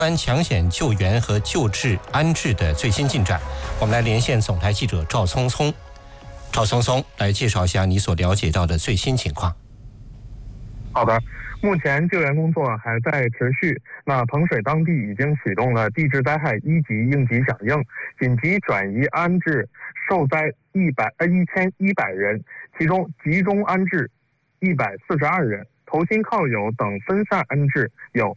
关抢险救援和救治安置的最新进展，我们来连线总台记者赵聪聪。赵聪聪来介绍一下你所了解到的最新情况。 好的，目前救援工作还在持续。那彭水当地已经启动了地质灾害1级应急响应，紧急转移安置受灾1100人，其中集中安置142人，投心靠友等分散安置有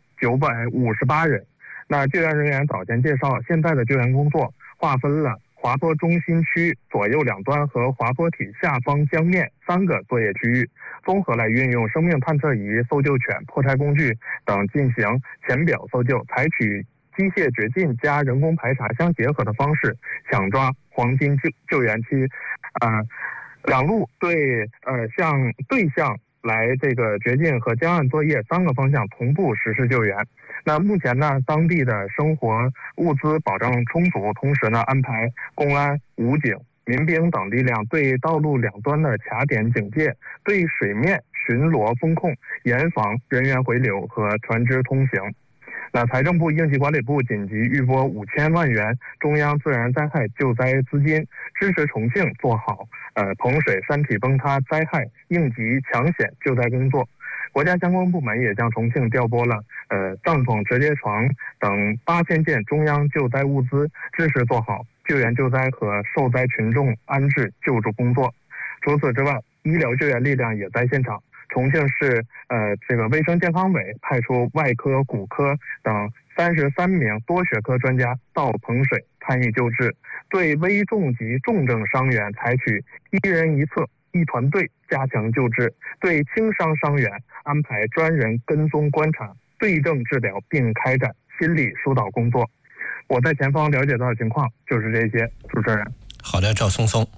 958人。那救援人员早前介绍，现在的救援工作划分了滑坡中心区左右两端和滑坡体下方江面3个作业区域，综合来运用生命探测仪、搜救犬、破拆工具等进行浅表搜救，采取机械掘进加人工排查相结合的方式，抢抓黄金救援期。两路对向来这个掘进和江岸作业3个方向同步实施救援。那目前呢，当地的生活物资保障充足，同时呢，安排公安、武警、民兵等力量对道路两端的卡点警戒，对水面巡逻风控，严防人员回流和船只通行。那财政部应急管理部紧急预拨5000万元中央自然灾害救灾资金，支持重庆做好彭水山体崩塌灾害应急抢险救灾工作。国家相关部门也向重庆调拨了帐篷、折叠床等8000件中央救灾物资，支持做好救援救灾和受灾群众安置救助工作。除此之外，医疗救援力量也在现场。重庆市这个卫生健康委派出外科、骨科等33名多学科专家到彭水参与救治，对危重及重症伤员采取1人1侧1团队加强救治，对轻伤伤员安排专人跟踪观察、对症治疗，并开展心理疏导工作。我在前方了解到的情况就是这些，主持人。 好的，赵聪聪。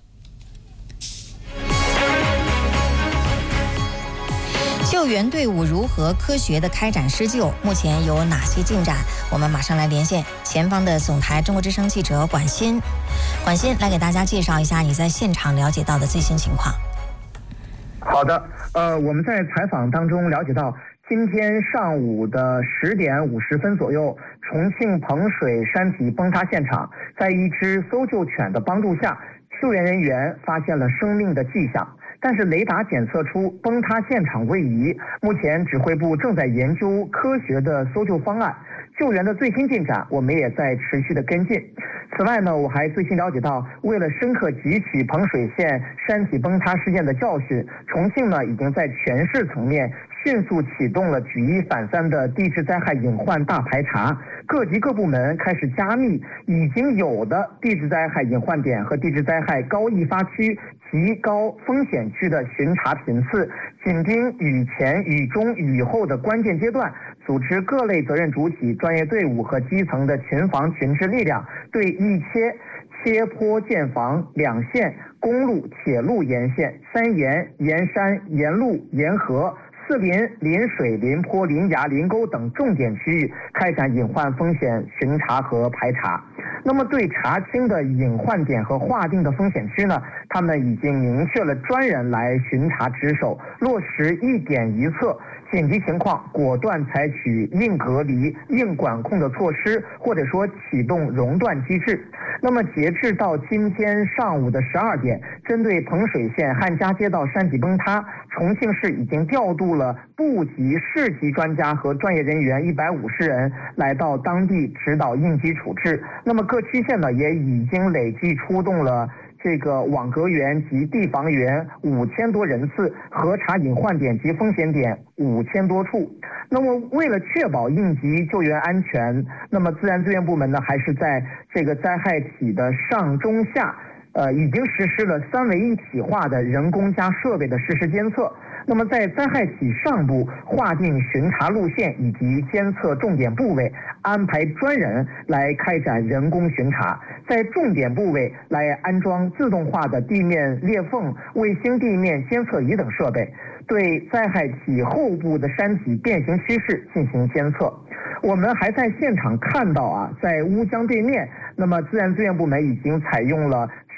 救援队伍如何科学地开展施救？目前有哪些进展？我们马上来连线前方的总台中国之声记者管欣。管欣来给大家介绍一下你在现场了解到的最新情况。 好的，我们在采访当中了解到，今天上午的10点50分左右，重庆彭水山体崩塌现场，在一只搜救犬的帮助下，救援人员发现了生命的迹象。但是雷达检测出崩塌现场位移，目前指挥部正在研究科学的搜救方案。救援的最新进展，我们也在持续的跟进。此外呢，我还最新了解到，为了深刻汲取彭水县山体崩塌事件的教训，重庆呢已经在全市层面迅速启动了举一反三的地质灾害隐患大排查，各级各部门开始加密已经有的地质灾害隐患点和地质灾害高易发区极高风险区的巡查频次，紧盯雨前、雨中、雨后的关键阶段，组织各类责任主体、专业队伍和基层的群防群治力量，对一切坡建防、2线公路、铁路沿线、3沿、沿山、沿路、沿河、4林、临水、临坡、临崖、临沟等重点区域开展隐患风险巡查和排查。那么对查清的隐患点和划定的风险区呢，他们已经明确了专人来巡查值守，落实1点1策，紧急情况果断采取硬隔离、硬管控的措施，或者说启动熔断机制。那么截至到今天上午的12点，针对彭水县汉家街道山体崩塌，重庆市已经调度了部级、市级专家和专业人员150人来到当地指导应急处置。那么各区县呢，也已经累计出动了这个网格员及地防员5000多人次，核查隐患点及风险点5000多处。那么为了确保应急救援安全，那么自然资源部门呢，还是在这个灾害体的上中下已经实施了3维一体化的人工加设备的实时监测。那么在灾害体上部划定巡查路线以及监测重点部位，安排专人来开展人工巡查，在重点部位来安装自动化的地面裂缝、卫星地面监测仪等设备，对灾害体后部的山体变形趋势进行监测。我们还在现场看到在乌江对面，那么自然资源部门已经采用了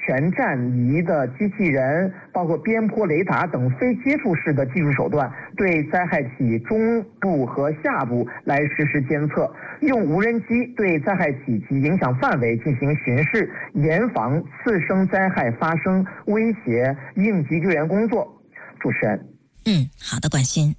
全站仪的机器人，包括边坡雷达等非接触式的技术手段，对灾害体中部和下部来实施监测，用无人机对灾害体及影响范围进行巡视，严防次生灾害发生，威胁应急救援工作。主持人。 好的，管鑫。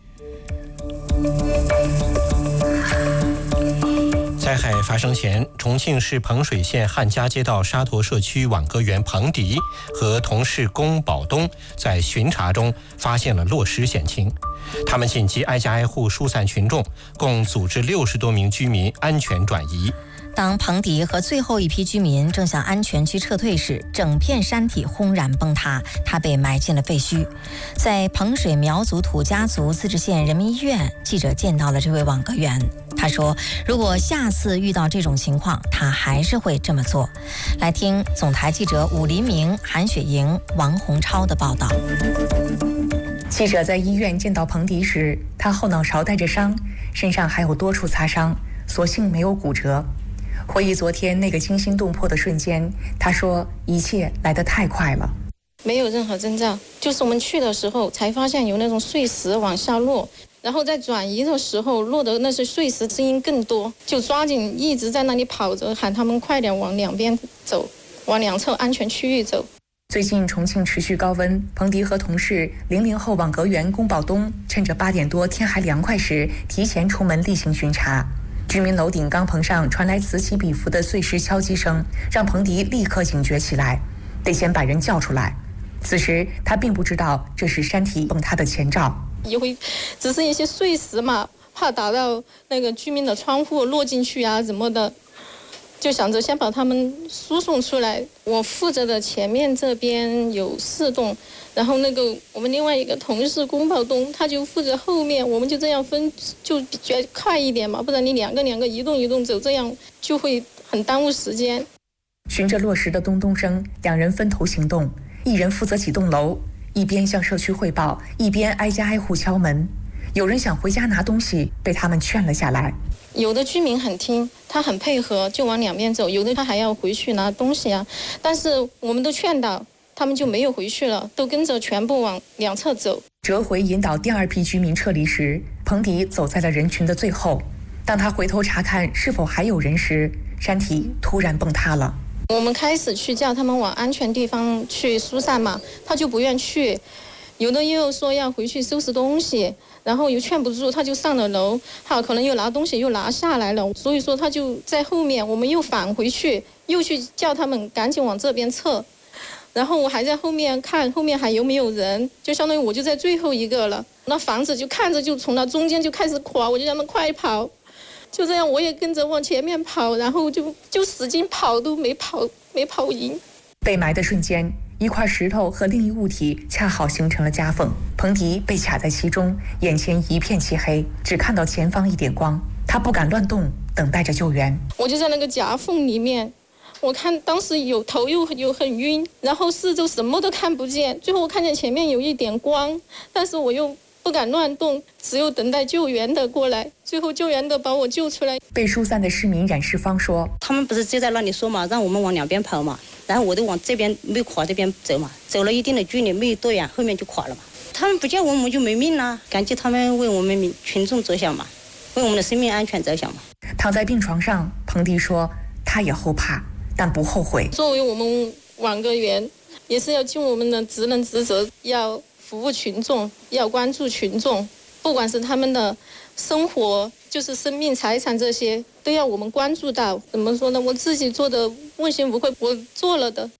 灾害发生前，重庆市彭水县汉家街道沙陀社区网格员彭迪和同事龚宝东在巡查中发现了落石险情，他们紧急挨家挨户疏散群众，共组织60多名居民安全转移。 当彭迪和最后一批居民正向安全区撤退时，整片山体轰然崩塌，他被埋进了废墟。在彭水苗族土家族自治县人民医院，记者见到了这位网格员。他说，如果下次遇到这种情况，他还是会这么做。来听总台记者武黎明、韩雪莹、王洪超的报道。 记者在医院见到彭迪时，他后脑勺带着伤，身上还有多处擦伤，所幸没有骨折。回忆昨天那个惊心动魄的瞬间，他说一切来得太快了， 没有任何征兆，就是我们去的时候才发现有那种碎石往下落，然后在转移的时候落的那些碎石声音更多，就抓紧一直在那里跑着，喊他们快点往两边走，往两侧安全区域走。 最近重庆持续高温，彭迪和同事00后网格员龚宝东趁着8点多天还凉快时，提前出门例行巡查。居民楼顶钢棚上传来此起彼伏的碎石敲击声，让彭迪立刻警觉起来，得先把人叫出来。此时他并不知道这是山体崩塌的前兆， 也会只是一些碎石嘛，怕打到那个居民的窗户落进去啊怎么的，就想着先把他们输送出来。我负责的前面这边有4栋，然后那个我们另外一个同事龚宝东他就负责后面，我们就这样分，就比较快一点嘛，不然你两个一栋走，这样就会很耽误时间。 循着落石的咚咚声，2人分头行动，一人负责几栋楼，一边向社区汇报，一边挨家挨户敲门。有人想回家拿东西，被他们劝了下来。 有的居民很听，他很配合，就往两边走，有的他还要回去拿东西啊，但是我们都劝导，他们就没有回去了，都跟着全部往两侧走。 折回引导第2批居民撤离时，彭迪走在了人群的最后。当他回头查看是否还有人时，山体突然崩塌了。 我们开始去叫他们往安全地方去疏散嘛，他就不愿去，有的又说要回去收拾东西，然后又劝不住，他就上了楼，他可能又拿东西又拿下来了，所以说他就在后面，我们又返回去，又去叫他们赶紧往这边撤。然后我还在后面看后面还有没有人，就相当于我就在最后一个了，那房子就看着就从那中间就开始垮，我就让他们快跑，就这样我也跟着往前面跑，然后就使劲跑都没跑赢。 被埋的瞬间，一块石头和另一物体恰好形成了夹缝，彭迪被卡在其中，眼前一片漆黑，只看到前方一点光，他不敢乱动，等待着救援。 我就在那个夹缝里面，我看当时有头又很晕，然后四周什么都看不见，最后我看见前面有一点光，但是我又不敢乱动，只有等待救援的过来，最后救援的把我救出来。 被疏散的市民冉世芳说， 他们不是就在那里说嘛，让我们往两边跑嘛，然后我就往这边没垮这边走嘛，走了一定的距离没多远，后面就垮了嘛。他们不叫我们就没命了，感激他们为我们群众着想嘛，为我们的生命安全着想嘛。 躺在病床上，彭迪说他也后怕，但不后悔。 作为我们网格员，也是要尽我们的职能职责，要服务群众，要关注群众，不管是他们的生活，就是生命财产这些，都要我们关注到。怎么说呢？我自己做的问心无愧，我做了的。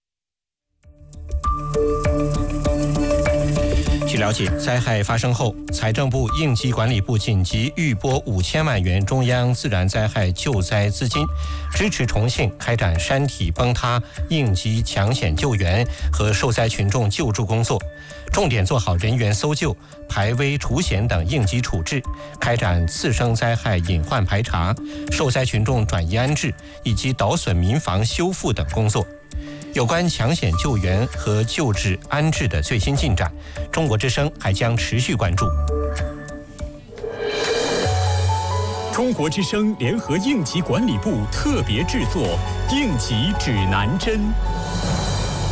据了解，灾害发生后，财政部、应急管理部紧急预拨5000万元中央自然灾害救灾资金，支持重庆开展山体崩塌应急抢险救援和受灾群众救助工作，重点做好人员搜救、排危除险等应急处置，开展次生灾害隐患排查、受灾群众转移安置以及捣损民房修复等工作。有关抢险救援和救治安置的最新进展，中国之声还将持续关注。 中国之声联合应急管理部特别制作《应急指南针》。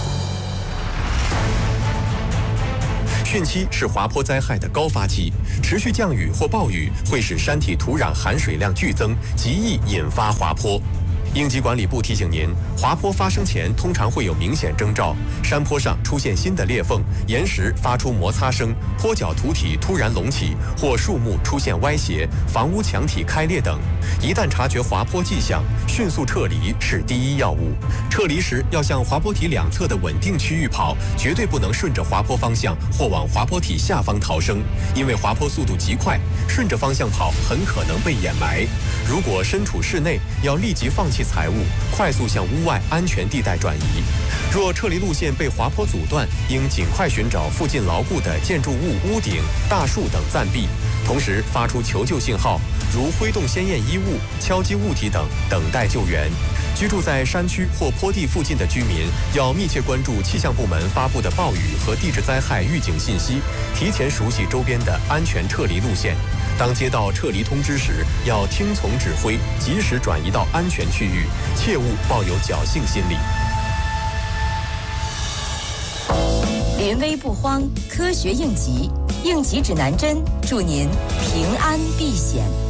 汛期是滑坡灾害的高发期，持续降雨或暴雨会使山体土壤含水量剧增，极易引发滑坡。应急管理部提醒您，滑坡发生前通常会有明显征兆：山坡上出现新的裂缝，岩石发出摩擦声，坡脚土体突然隆起，或树木出现歪斜，房屋墙体开裂等。一旦察觉滑坡迹象，迅速撤离是第一要务。撤离时要向滑坡体两侧的稳定区域跑，绝对不能顺着滑坡方向或往滑坡体下方逃生，因为滑坡速度极快，顺着方向跑很可能被掩埋。如果身处室内，要立即放弃财物，快速向屋外安全地带转移。若撤离路线被滑坡阻断，应尽快寻找附近牢固的建筑物屋顶、大树等暂避，同时发出求救信号，如挥动鲜艳衣物、敲击物体等，等待救援。居住在山区或坡地附近的居民要密切关注气象部门发布的暴雨和地质灾害预警信息，提前熟悉周边的安全撤离路线。当接到撤离通知时，要听从指挥，及时转移到安全区域，切勿抱有侥幸心理。 临危不慌，科学应急，应急指南针，祝您平安避险。